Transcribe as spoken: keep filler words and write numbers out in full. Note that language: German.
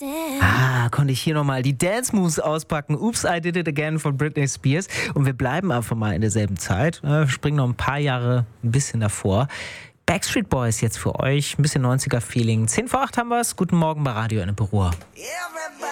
Ah, konnte ich hier nochmal die Dance Moves auspacken. Oops, I Did It Again von Britney Spears. Und wir bleiben einfach mal in derselben Zeit. Wir springen noch ein paar Jahre ein bisschen davor. Backstreet Boys jetzt für euch. Ein bisschen neunziger-Feeling. zehn vor acht haben wir es. Guten Morgen bei Radio Ennepe Ruhr.